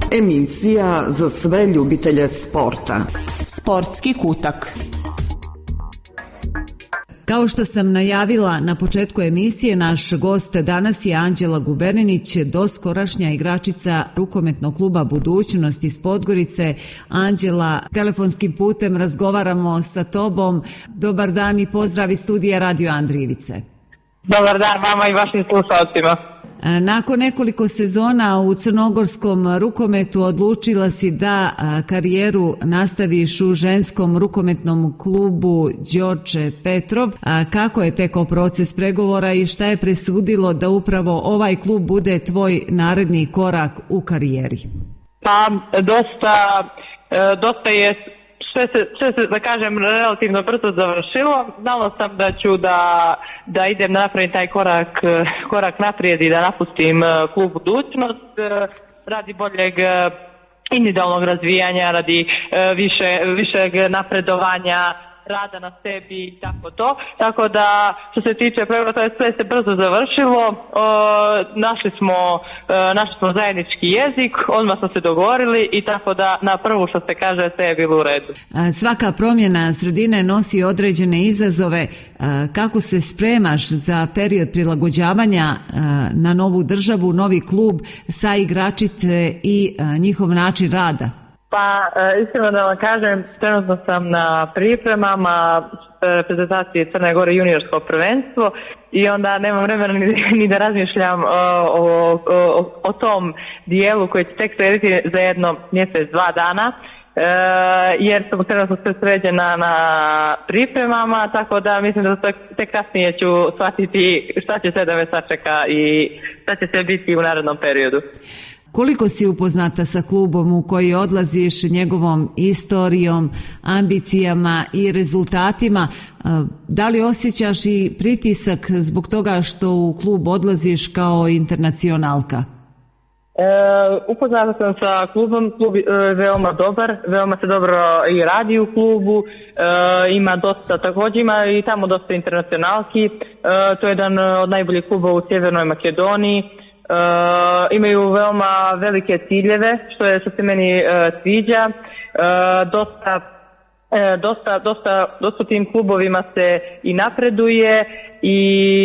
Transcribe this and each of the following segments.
Emisija za sve ljubitelje sporta. Sportski kutak. Kao što sam najavila na početku emisije, naš gost danas je Anđela Guberninić, doskorašnja igračica rukometnog kluba Budućnost iz Podgorice. Anđela, telefonskim putem razgovaramo sa tobom. Dobar dan i pozdrav iz studija Radio Andrijevice. Dobar dan vama i vašim slušalcima. Nakon nekoliko sezona u crnogorskom rukometu odlučila si da karijeru nastaviš u ženskom rukometnom klubu Đorđe Petrov. Kako je tekao proces pregovora i šta je presudilo da upravo ovaj klub bude tvoj naredni korak u karijeri? Pa dosta je sve se, da kažem, relativno brzo završilo. Znala sam da ću da idem napraviti taj korak naprijed i da napustim klub Budućnost radi boljeg individualnog razvijanja, radi višeg napredovanja, rada na sebi i tako da što se tiče pregovora, to je sve se brzo završilo. Našli smo zajednički jezik, odmah smo se dogovorili i tako da na prvu, što se kaže, sve je bilo u redu. Svaka promjena sredine nosi određene izazove. Kako se spremaš za period prilagođavanja na novu državu, novi klub, sa igračice i njihov način rada? Pa, iskreno da vam kažem, trenutno sam na pripremama reprezentacije Crne Gore juniorsko prvenstvo i onda nemam vremena ni da razmišljam o tom dijelu koji će tek srediti za jedno mjesec, 2 dana, jer sam trenutno sve sređena na pripremama, tako da mislim da tek kasnije ću shvatiti šta će sve da me sačeka i šta će sve biti u narednom periodu. Koliko si upoznata sa klubom u koji odlaziš, njegovom istorijom, ambicijama i rezultatima? Da li osjećaš i pritisak zbog toga što u klub odlaziš kao internacionalka? Upoznata sam sa klubom, klub je veoma dobar, veoma se dobro i radi u klubu, također ima i tamo dosta internacionalki, to je jedan od najboljih kluba u Sjevernoj Makedoniji. Imaju veoma velike ciljeve, što se meni sviđa. Dosta tim klubovima se i napreduje i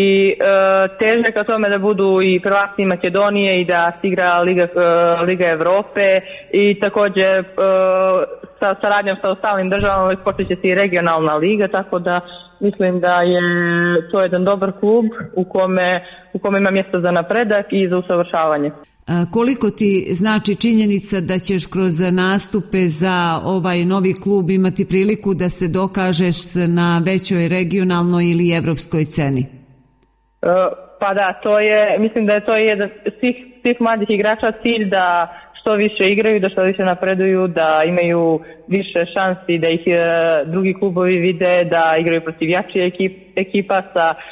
teže ka tome da budu i prvaci Makedonije i da se igra Liga Evrope i također sa saradnjom sa ostalim državama počet će se i regionalna liga, tako da mislim da je to jedan dobar klub u kome ima mjesto za napredak i za usavršavanje. Koliko ti znači činjenica da ćeš kroz nastupe za ovaj novi klub imati priliku da se dokažeš na većoj regionalnoj ili evropskoj sceni? Pa da, mislim da je to jedan svih mladih igrača cilj da što više igraju, da što više napreduju, da imaju više šansi, da ih drugi klubovi vide, da igraju protiv jačih ekipa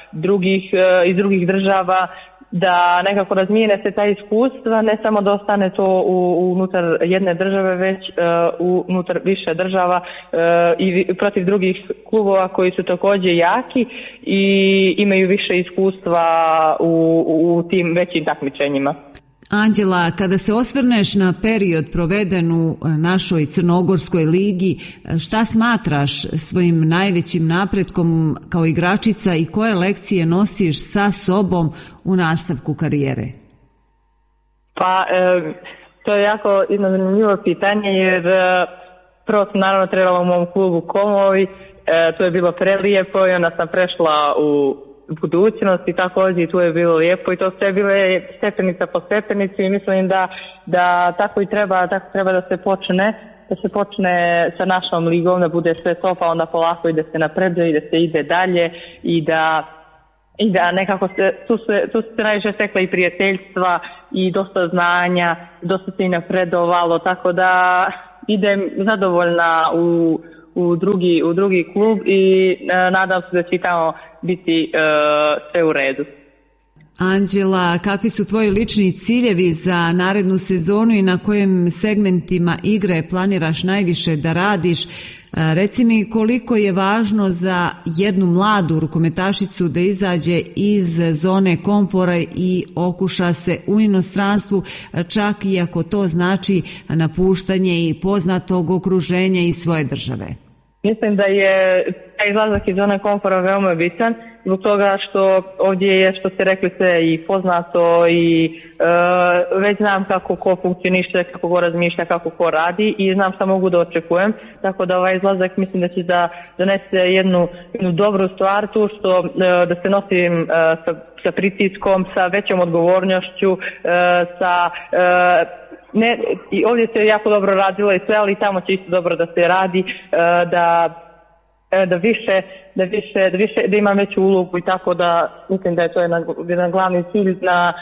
iz drugih država, da nekako razmijene se ta iskustva, ne samo da ostane to unutar jedne države, već unutar više država i protiv drugih klubova koji su također jaki i imaju više iskustva u tim većim takmičenjima. Anđela, kada se osvrneš na period proveden u našoj Crnogorskoj ligi, šta smatraš svojim najvećim napretkom kao igračica i koje lekcije nosiš sa sobom u nastavku karijere? Pa, to je jako jedno zanimljivo pitanje jer prvo sam naravno trebala u mom klubu Komovi, to je bilo prelijepo i onda sam prešla u Budućnost i također tu je bilo lijepo i to sve bile stepenica po stepenici i mislim da tako i treba da se počne sa našom ligom, da bude sve to pa onda polako i da se napreduje i da se ide dalje i da nekako tu se najviše stekla i prijateljstva i dosta znanja, dosta se i napredovalo, tako da idem zadovoljna u drugi klub i nadam se da će tamo biti sve u redu. Anđela, kakvi su tvoji lični ciljevi za narednu sezonu i na kojim segmentima igre planiraš najviše da radiš? Reci mi koliko je važno za jednu mladu rukometašicu da izađe iz zone komfora i okuša se u inostranstvu, čak i ako to znači napuštanje i poznatog okruženja i svoje države. Mislim da je taj izlazak iz zone komfora veoma bitan, zbog toga što ovdje je, što ste rekli, sve i poznato i već znam kako ko funkcioniše, kako ko razmišlja, kako ko radi i znam šta mogu da očekujem, tako da ovaj izlazak mislim da će da donese jednu dobru stvar, tu što da se nosim sa pritiskom, sa većom odgovornošću, i ovdje se jako dobro radilo i sve, ali i tamo će isto dobro da se radi, da imam veću ulogu i tako da mislim da je to jedan glavni cilj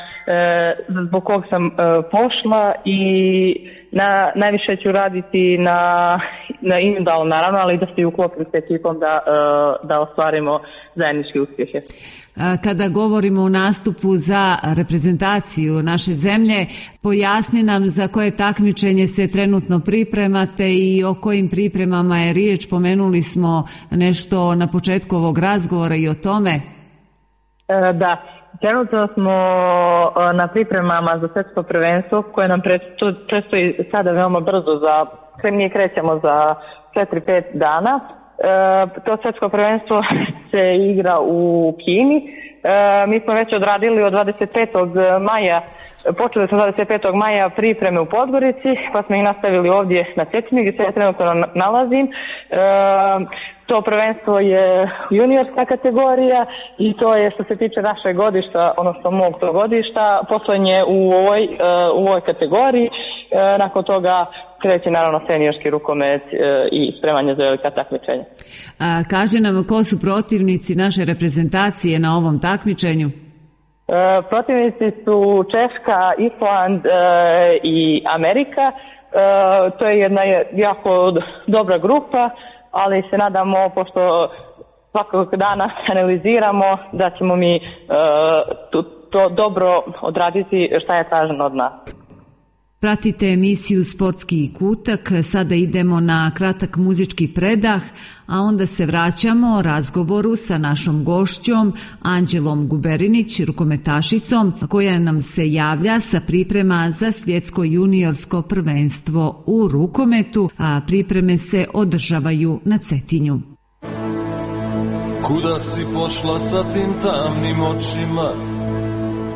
zbog kog sam pošla i najviše ću raditi na individualno naravno, ali da se uklopim s ekipom da ostvarimo zajedničke uspjehe. Kada govorimo o nastupu za reprezentaciju naše zemlje, pojasni nam za koje takmičenje se trenutno pripremate i o kojim pripremama je riječ. Pomenuli smo nešto na početku ovog razgovora i o tome. Da, trenutno smo na pripremama za svjetsko prvenstvo koje nam predstoji sada veoma brzo, mi krećemo za 4-5 dana. To svjetsko prvenstvo se igra u Kini. Mi smo već odradili od 25. maja, počeli smo 25. maja pripreme u Podgorici, pa smo ih nastavili ovdje na Cetini gdje se ja trenutno nalazim. To prvenstvo je juniorska kategorija i to je, što se tiče našeg godišta, odnosno mog tog godišta, poslednje u ovoj kategoriji. Nakon toga kreće naravno seniorski rukomet i spremanje za velika takmičenja. Kaže nam ko su protivnici naše reprezentacije na ovom takmičenju? Protivnici su Češka, Island i Amerika. To je jedna jako dobra grupa, ali se nadamo, pošto svakog dana analiziramo, da ćemo mi to dobro odraditi šta je traženo od nas. Pratite emisiju Sportski kutak, sada idemo na kratak muzički predah, a onda se vraćamo razgovoru sa našom gošćom Anđelom Guberinić, rukometašicom, koja nam se javlja sa priprema za svjetsko juniorsko prvenstvo u rukometu, a pripreme se održavaju na Cetinju. Kuda si pošla sa tim tamnim očima?